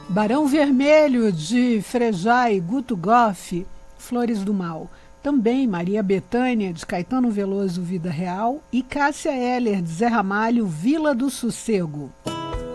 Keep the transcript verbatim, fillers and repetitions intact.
Barão Vermelho, de Frejá e Guto Goff, Flores do Mal. Também Maria Bethânia, de Caetano Veloso, Vida Real. E Cássia Eller, de Zé Ramalho, Vila do Sossego.